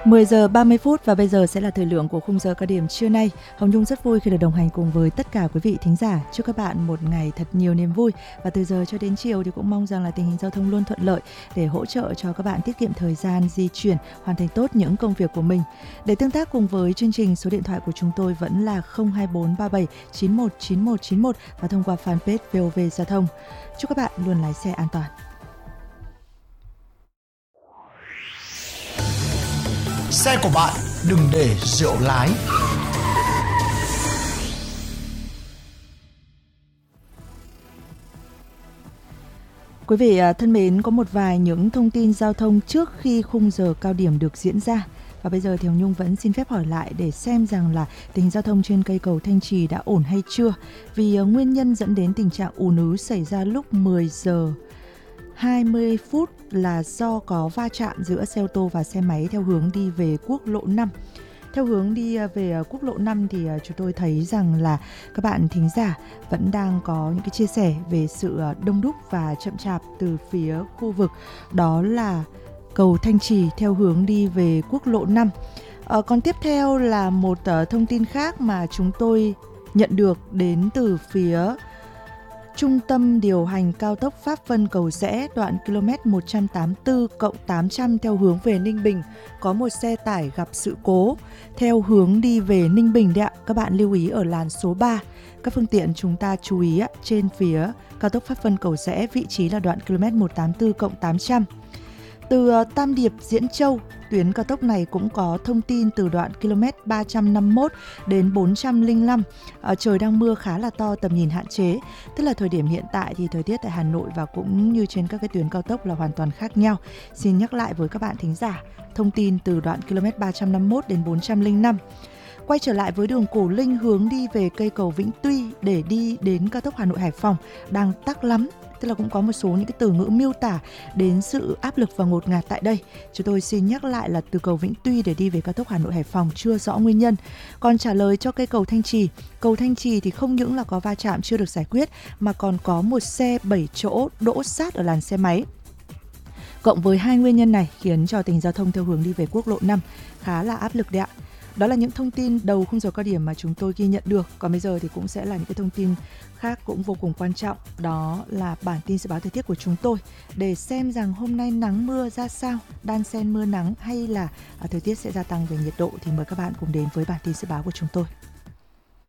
10 giờ 30 phút và bây giờ sẽ là thời lượng của khung giờ cao điểm trưa nay. Hồng Nhung rất vui khi được đồng hành cùng với tất cả quý vị thính giả. Chúc các bạn một ngày thật nhiều niềm vui và từ giờ cho đến chiều thì cũng mong rằng là tình hình giao thông luôn thuận lợi để hỗ trợ cho các bạn tiết kiệm thời gian di chuyển, hoàn thành tốt những công việc của mình. Để tương tác cùng với chương trình, số điện thoại của chúng tôi vẫn là 02437 919191 và thông qua fanpage VOV Giao thông. Chúc các bạn luôn lái xe an toàn. Xe của bạn đừng để rượu lái. Quý vị thân mến, có một vài những thông tin giao thông trước khi khung giờ cao điểm được diễn ra. Và bây giờ thì Hồng Nhung vẫn xin phép hỏi lại để xem rằng là tình hình giao thông trên cây cầu Thanh Trì đã ổn hay chưa. Vì nguyên nhân dẫn đến tình trạng ùn ứ xảy ra lúc 10 giờ 20 phút là do có va chạm giữa xe ô tô và xe máy theo hướng đi về quốc lộ 5. Theo hướng đi về quốc lộ 5 thì chúng tôi thấy rằng là các bạn thính giả vẫn đang có những cái chia sẻ về sự đông đúc và chậm chạp từ phía khu vực đó là cầu Thanh Trì theo hướng đi về quốc lộ 5. Còn tiếp theo là một thông tin khác mà chúng tôi nhận được đến từ phía Trung tâm điều hành cao tốc Pháp Vân Cầu Giẽ đoạn km 184+800 theo hướng về Ninh Bình. Có một xe tải gặp sự cố theo hướng đi về Ninh Bình đấy ạ. Các bạn lưu ý ở làn số 3. Các phương tiện chúng ta chú ý trên phía cao tốc Pháp Vân Cầu Giẽ, vị trí là đoạn km 184+800. Từ Tam Điệp Diễn Châu, tuyến cao tốc này cũng có thông tin từ đoạn km 351 đến 405. Trời đang mưa khá là to, tầm nhìn hạn chế. Tức là thời điểm hiện tại thì thời tiết tại Hà Nội và cũng như trên các cái tuyến cao tốc là hoàn toàn khác nhau. Xin nhắc lại với các bạn thính giả, thông tin từ đoạn km 351 đến 405. Quay trở lại với đường Cổ Linh hướng đi về cây cầu Vĩnh Tuy để đi đến cao tốc Hà Nội Hải Phòng đang tắc lắm. Tức là cũng có một số những cái từ ngữ miêu tả đến sự áp lực và ngột ngạt tại đây. Chúng tôi xin nhắc lại là từ cầu Vĩnh Tuy để đi về cao tốc Hà Nội Hải Phòng chưa rõ nguyên nhân. Còn trả lời cho cây cầu Thanh Trì thì không những là có va chạm chưa được giải quyết mà còn có một xe 7 chỗ đỗ sát ở làn xe máy. Cộng với hai nguyên nhân này khiến cho tình hình giao thông theo hướng đi về quốc lộ 5 khá là áp lực đấy ạ. Đó là những thông tin đầu khung giờ cao điểm mà chúng tôi ghi nhận được. Còn bây giờ thì cũng sẽ là những cái thông tin khác cũng vô cùng quan trọng. Đó là bản tin dự báo thời tiết của chúng tôi để xem rằng hôm nay nắng mưa ra sao, đan xen mưa nắng hay là thời tiết sẽ gia tăng về nhiệt độ thì mời các bạn cùng đến với bản tin dự báo của chúng tôi.